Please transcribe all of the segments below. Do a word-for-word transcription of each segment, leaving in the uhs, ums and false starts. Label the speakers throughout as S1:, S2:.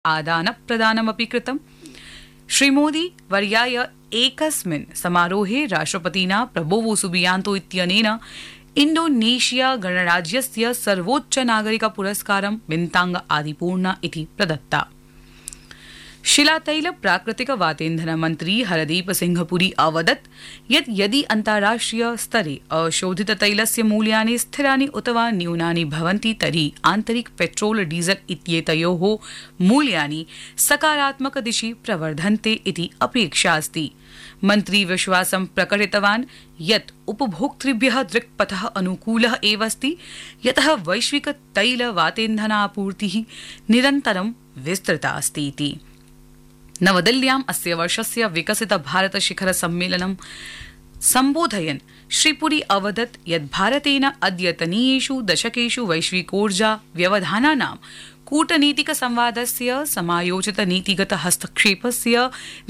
S1: आदानप्रदानमपि कृतम्। श्रीमोदी वर्याय एकस्मिन् समारोहे राष्ट्रपतिना प्रबोवो सुबियांतो इत्यनेन इंडोनेशिया गणराज्यस्य सर्वोच्च नागरिक पुरस्कारं बिन्तांग आदिपूर्णा इति प्रदत्ता। शिलातैल प्राकृतिक वातेन्धन मंत्री हरदीप सिंह पुरी अवदत् यत् यदि अन्ताराष्ट्रिय स्तरे अशोधित तैलस्य मूल्यानि स्थिरानि उत वा न्यूनानि भवन्ति तर्हि आन्तरिक पेट्रोल डीजल इत्येतयोः मूल्यानि सकारात्मक दिशि प्रवर्धन्ते इति अपेक्षा अस्ति। मन्त्री विश्वासं प्रकटितवान् यत् उपभोक्तृभ्यः दृक्पथः अनुकूलः एव अस्ति, यतः वैश्विक तैल वातेन्धनापूर्तिः निरन्तरं विस्तृता अस्ति इति। नवदिल्ल्याम् अस्य वर्षस्य विकसित भारत शिखर सम्मेलनं सम्बोधयन् श्रीपुरी अवदत् यत् भारतेन अद्यतनीयेषु दशकेषु वैश्विकोर्जा व्यवधानानां कूटनीतिक संवादस्य समायोजित नीतिगत हस्तक्षेपस्य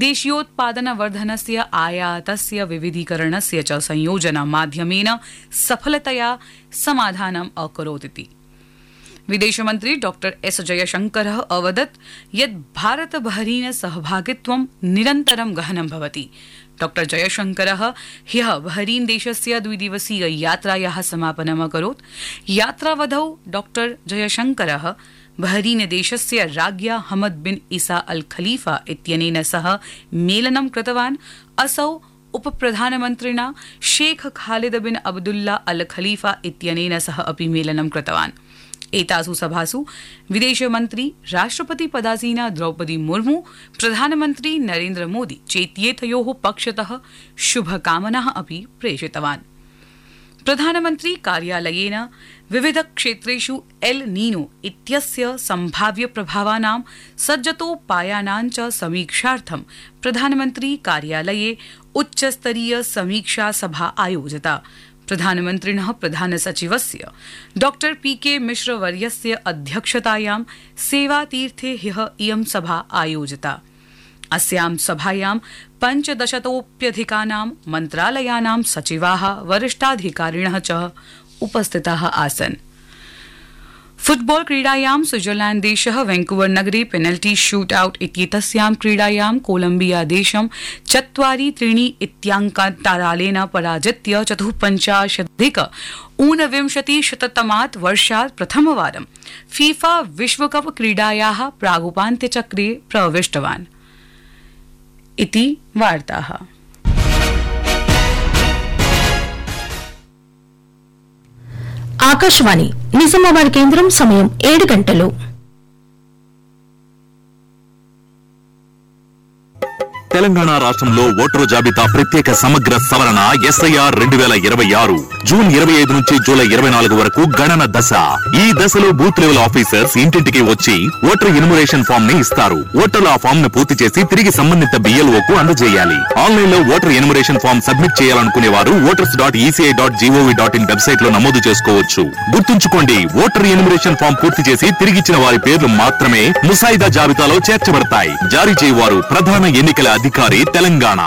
S1: देशीयोत्पादनवर्धनस्य आयातस्य विविधीकरणस्य च संयोजन माध्यमेन सफलतया समाधानम् अकरोत् इति। विदेशमन्त्री डॉक्टर एस जयशंकरः अवदत् यत् भारत बहरीन सहभागित्वं निरन्तरं गहनं भवति। डॉक्टर जयशंकरः ह्यः बहरीन देशस्य द्विदिवसीय यात्रायाः समापनम् अकरोत्। यात्रावधौ डॉक्टर जयशंकरः बहरीन देशस्य राज्ञा हमद बिन ईसा अल खलीफा इत्यनेन सह मेलनं कृतवान्। असौ उपप्रधानमन्त्रिणा शेख खालिद बिन अब्दुल्ला अल खलीफा इत्यनेन सह अपि मेलनं कृतवान्। एतासु सभासु विदेशमन्त्री राष्ट्रपति पदासीना द्रौपदी मुर्मू, प्रधानमन्त्री नरेन्द्र मोदी चेत्येतयोः पक्षतः शुभकामनाः अपि प्रेषितवान्। प्रधानमन्त्री कार्यालयेन विविध क्षेत्रेषु एल नीनो इत्यस्य सम्भाव्य प्रभावानां सज्जतोपायानां च समीक्षार्थं प्रधानमन्त्री कार्यालये उच्चस्तरीय समीक्षा सभा आयोजिता। प्रधानमन्त्रिणः प्रधान सचिवस्य डॉक्टर पी के मिश्र वर्यस्य अध्यक्षतायां सेवातीर्थे ह्यः इयं सभा आयोजिता। अस्यां सभायां पञ्चदशतोऽप्यधिकानां मन्त्रालयानां सचिवाः वरिष्ठाधिकारिणः च उपस्थिताः आसन्। फुटबॉल क्रीडायां स्विट्जरलैंड देशः वैंकूवर नगरे पेनल्टी शूट आउट इत्येतस्यां क्रीडायां कोलम्बिया देशं चत्वारि त्रीणि इत्याङ्कान्तरालेन पराजित्य चतुःपञ्चाशदधिक ऊनविंशतिशततमात् वर्षात् प्रथमवारं फीफा विश्वकप क्रीडायाः प्रागुपान्त्यचक्रे प्रविष्टवान् इति वार्ताः।
S2: ఆకాశవాణి నిజామాబాద్ కేంద్రం సమయం ఏడు గంటలు.
S3: తెలంగాణ రాష్ట్రంలో ఓటరు జాబితా ప్రత్యేక సమగ్ర సవరణ ఎస్ఐఆర్ రెండు వేల ఇరవై ఆరు జూన్ ఇరవై ఐదు నుంచి జూలై ఇరవై నాలుగు వరకు గణన దశ. ఈ దశలో బూత్ లెవెల్ ఆఫీసర్స్ ఇంటింటికి వచ్చి ఓటర్ ఎన్యుమరేషన్ ఫామ్ ని ఇస్తారు. ఓటర్లు ఆ ఫామ్ ను పూర్తి చేసి తిరిగి సంబంధిత బిఎల్ఓకు అందజేయాలి. ఆన్లైన్ లో ఓటర్ ఎన్యుమరేషన్ ఫామ్ సబ్మిట్ చేయాలనుకునే వారు voters dot ECI dot GOV dot in website లో నమోదు చేసుకోవచ్చు. గుర్తుంచుకోండి, ఓటర్ ఎన్యుమరేషన్ ఫామ్ పూర్తి చేసి తిరిగిచ్చిన వారి పేర్లు మాత్రమే ముసాయిదా జాబితాలో చేర్చబడతాయి. జారీ చేయవారు ప్రధాన ఎన్నికల అధికారి తెలంగాణ.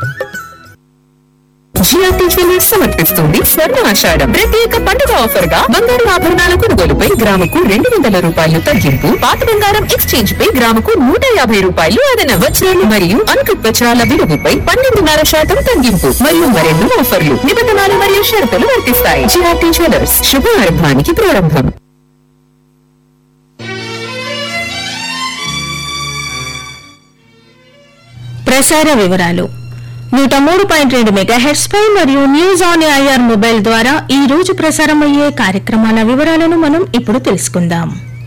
S4: జిఆర్టీ జ్యువెలర్స్ సమర్పిస్తుంది స్వర్ణ ఆషాఢం ప్రత్యేక పండుగ ఆఫర్ గా బంగారు ఆభరణాల కొనుగోలుపై గ్రాముకు రెండు వందల రూపాయలు తగ్గింపు, పాత బంగారం ఎక్స్చేంజ్ పై గ్రాముకు నూట యాభై రూపాయలు అదన, వజ్రాలు మరియు అంకుట్ వజ్రాల విలువపై పన్నెండున్నర శాతం తగ్గింపు మరియు మరెన్నో ఆఫర్లు. నిబంధనలు మరియు షరతులు వర్తిస్తాయి. జిఆర్టీ జ్యువెలర్స్ శుభారంభానికి ప్రారంభం.
S2: ప్రసార వివరాలు నూట మూడు పాయింట్ రెండు మెగాహెర్ట్జ్ పై మరియు న్యూస్ ఆన్ ఐఆర్ మొబైల్ ద్వారా ఈ రోజు ప్రసారమయ్యే కార్యక్రమాల వివరాలను మనం ఇప్పుడు తెలుసుకుందాం.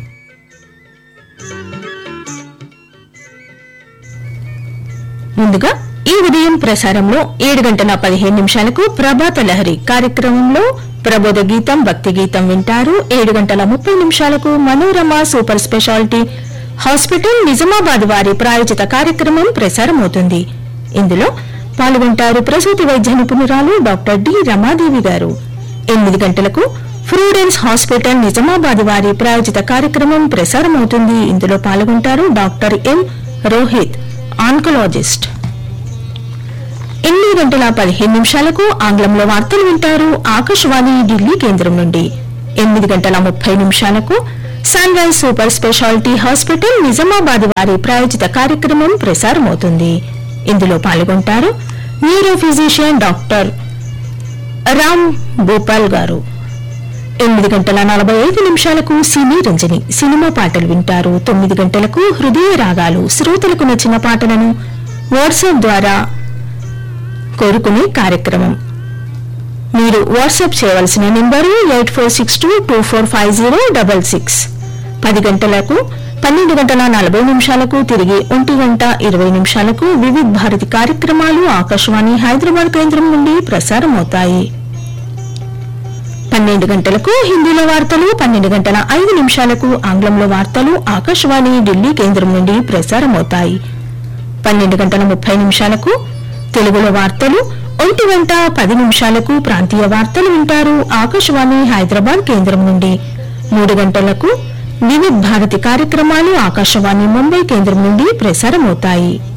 S2: ముందుగా ఈ ఉదయం ప్రసారంలో ఏడు గంటల పదిహేను నిమిషాలకు ప్రభాత లహరి కార్యక్రమంలో ప్రబోధ గీతం, భక్తి గీతం వింటారు. ఏడు గంటల ముప్పై నిమిషాలకు Manorama super speciality hospital Nizamabad వారి ప్రాయోజిత కార్యక్రమం ప్రసారమవుతుంది. ఇందులో పాల్గొంటారు ప్రసూతి వైద్య నిపుణురాలు డాక్టర్ డి రమాదేవి గారు. ఎనిమిది గంటలకు ఫ్రూడెన్స్ హాస్పిటల్ నిజామాబాద్ వారి ప్రాయోజిత కార్యక్రమం ప్రసారమవుతుంది. ఇందులో పాల్గొంటారు డాక్టర్ ఎం రోహిత్, ఆన్కలాజిస్ట్. ఎనిమిది గంటల పదిహేను నిమిషాలకు ఆంగ్లంలో వార్తలు వింటారు ఆకాశవాణి ఢిల్లీ కేంద్రం నుండి. ఎనిమిది గంటల ముప్పై నిమిషాలకు sun rise super speciality hospital Nizamabad వారి ప్రాయోజిత కార్యక్రమం ప్రసారమవుతుంది. ఇందులో పాల్గొంటారు neuro physician doctor Ram Bhupal గారు. ఎనిమిది గంటల నలభై ఐదు నిమిషాలకు సినీ రంజని సినిమా పాటలు వింటారు. తొమ్మిది గంటలకు హృదయ రాగాలు శ్రోతలకు నచ్చిన పాటలను వాట్సాప్ ద్వారా కోరుకునే కార్యక్రమం. మీరు వాట్సాప్ చేయవలసిన number eight four six two two four five zero double six. పది గంటలకు పన్నెండు గంటల నలభై నిమిషాలకు తిరిగి ఒంటి గంట ఇరవై నిమిషాలకు వివిధ భారతి కార్యక్రమాలు ఆకాశవాణి హైదరాబాద్ కేంద్రం నుండి ప్రసారమవుతాయి. పన్నెండు గంటలకు హిందీలో వార్తలు, పన్నెండు గంటల ఐదు నిమిషాలకు ఆంగ్లంలో వార్తలు ఆకాశవాణి ఢిల్లీ కేంద్రం నుండి ప్రసారమవుతాయి. పన్నెండు గంటల ముప్పై నిమిషాలకు తెలుగులో వార్తలు, ఒంటి గంట పది నిమిషాలకు ప్రాంతీయ వార్తలు వింటారు ఆకాశవాణి హైదరాబాద్ కేంద్రం నుండి. మూడు గంటలకు వివిధ భారతి కార్యక్రమాలు ఆకాశవాణి ముంబై కేంద్రం నుండి ప్రసారమవుతాయి.